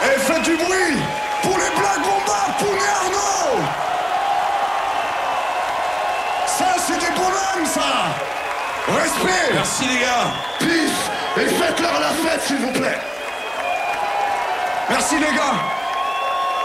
Et faites du bruit pour les Black Bombas, Poun et Arnaud. Ça, c'est des bonhommes, ça. Respect. Merci les gars. Pif. Et faites-leur la fête, s'il vous plaît. Merci les gars.